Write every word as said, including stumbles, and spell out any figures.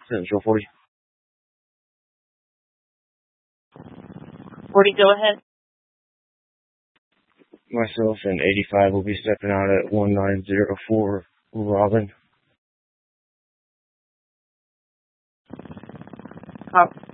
Central forty. forty, go ahead. Myself and eighty-five will be stepping out at one nine zero four Robin. Copy.